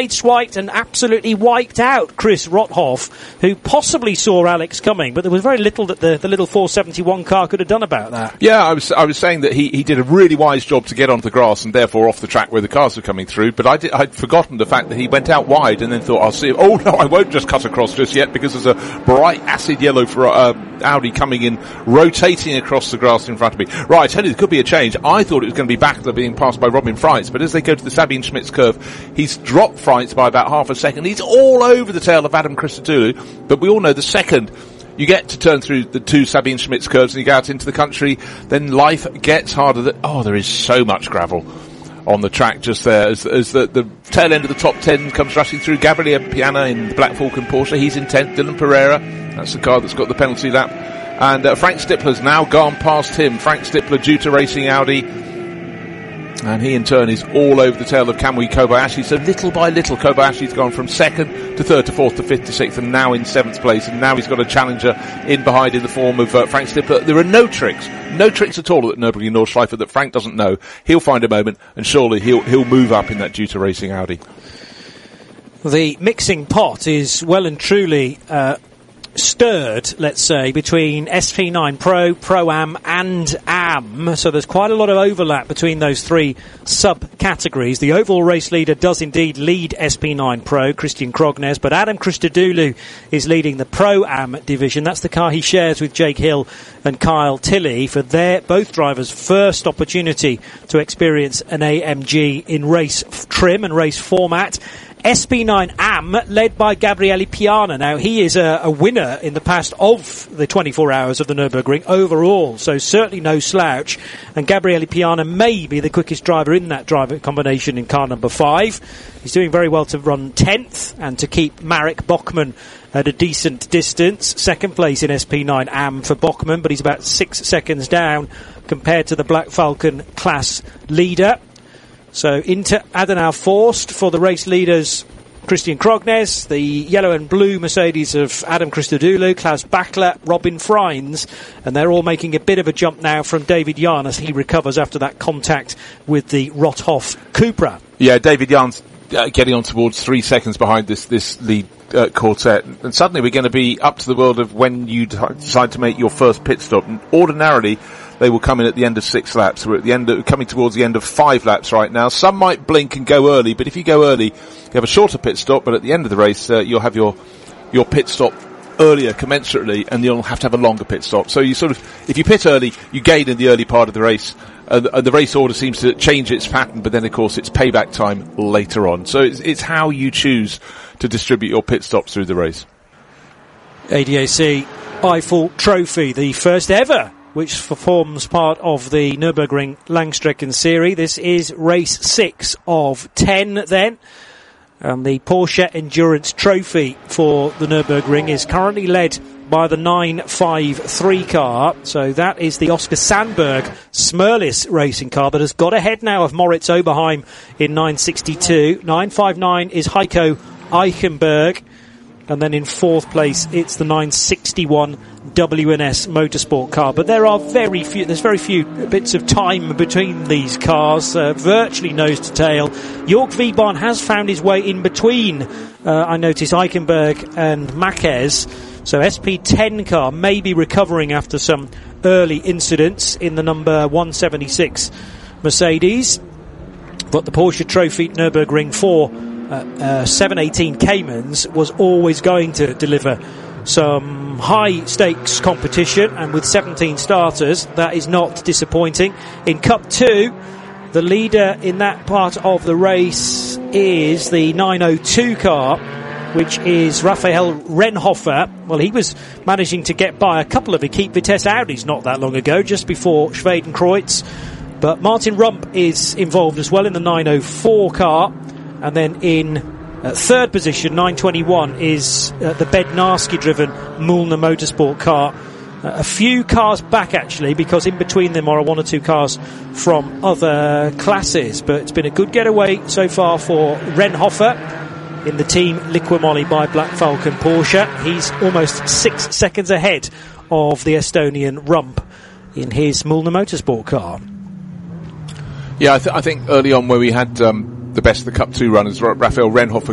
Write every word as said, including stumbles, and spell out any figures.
sideswiped and absolutely wiped out Chris Rothoff, who possibly saw Alex coming, but there was very little that the, the little four seventy-one car could have done about that. Yeah, I was I was saying that he, he did a really wise job to get onto the grass and therefore off the track where the cars were coming through, but I did, I'd forgotten the fact that he went out wide and then thought, I'll see, oh no, I won't just cut across just yet, because there's a bright acid yellow for uh, Audi coming in, rotating across the grass in front of me. Right, I tell you, there could be a change. I thought it was going to be Backler being passed by Robin Freitz, but as they go to the Sabine Schmitz curve, he's dropped Freitz by about half a second. He's all over the tail of Adam Christodoulou, but we all know the second you get to turn through the two Sabine Schmitz curves and you go out into the country, then life gets harder. That, oh, there is so much gravel on the track just there as, as the, the tail end of the top ten comes rushing through. Gabriele Piana in the Black Falcon Porsche, he's in tenth. Dylan Pereira, that's the car that's got the penalty lap. And uh, Frank Stippler's now gone past him. Frank Stippler, Juta Racing Audi. And he in turn is all over the tail of Kamui Kobayashi. So little by little, Kobayashi's gone from second to third to fourth to fifth to sixth and now in seventh place. And now he's got a challenger in behind in the form of uh, Frank Stippler. There are no tricks, no tricks at all at Nürburgring Nordschleife that Frank doesn't know. He'll find a moment and surely he'll he'll move up in that Juta Racing Audi. The mixing pot is well and truly uh, stirred, let's say, between S P nine Pro, Pro-Am and A M. So there's quite a lot of overlap between those three sub-categories. The overall race leader does indeed lead S P nine Pro, Christian Krognes, but Adam Christodoulou is leading the Pro-Am division. That's the car he shares with Jake Hill and Kyle Tilley for their both drivers' first opportunity to experience an A M G in race f- trim and race format. S P nine A M, led by Gabriele Piana. Now, he is a, a winner in the past of the twenty-four hours of the Nürburgring overall, so certainly no slouch. And Gabriele Piana may be the quickest driver in that driver combination in car number five. He's doing very well to run tenth and to keep Marek Bachmann at a decent distance. Second place in S P nine A M for Bachmann, but he's about six seconds down compared to the Black Falcon class leader. So into Adenauer Forst for the race leaders, Christian Krognes, the yellow and blue Mercedes of Adam Christodoulou, Klaus Bachler, Robin Freins, and they're all making a bit of a jump now from David Jahn as he recovers after that contact with the Rothoff Cupra. Yeah, David Jahn's uh, getting on towards three seconds behind this, this lead uh, quartet, and suddenly we're going to be up to the world of when you d- decide to make your first pit stop. And ordinarily, they will come in at the end of six laps. We're at the end of, coming towards the end of five laps right now. Some might blink and go early, but if you go early, you have a shorter pit stop, but at the end of the race, uh, you'll have your, your pit stop earlier commensurately, and you'll have to have a longer pit stop. So you sort of, if you pit early, you gain in the early part of the race. Uh, the, uh, the race order seems to change its pattern, but then of course it's payback time later on. So it's, it's how you choose to distribute your pit stops through the race. A D A C Eiffel Trophy, the first ever which forms part of the Nürburgring Langstrecken Series. This is race six of ten then. And the Porsche Endurance Trophy for the Nürburgring is currently led by the nine five three car. So that is the Oscar Sandberg Smurlis racing car that has got ahead now of Moritz Oberheim in nine sixty-two. nine fifty-nine is Heiko Eichenberg. And then in fourth place, it's the nine sixty-one W N S Motorsport car. But there are very few, there's very few bits of time between these cars, uh, virtually nose to tail. Jörg Wiebahn has found his way in between, uh, I notice, Eichenberg and Marquez. So S P ten car may be recovering after some early incidents in the number one seventy-six Mercedes. But the Porsche Trophy Nürburgring four Uh, uh, seven eighteen Caymans was always going to deliver some high stakes competition, and with seventeen starters that is not disappointing. In Cup two, the leader in that part of the race is the nine oh two car, which is Raphael Renhofer. Well, he was managing to get by a couple of Equipe Vitesse Audis not that long ago, just before Schwedenkreuz, but Martin Rump is involved as well in the nine oh four car. And then in uh, third position, nine twenty-one, is uh, the Bednarski-driven Mühlner Motorsport car. Uh, a few cars back, actually, because in between them are one or two cars from other classes. But it's been a good getaway so far for Renhofer in the team Liqui-Moly by Black Falcon Porsche. He's almost six seconds ahead of the Estonian Rump in his Mühlner Motorsport car. Yeah, I, th- I think early on where we had... Um the best of the Cup two runners, Raphael Renhofer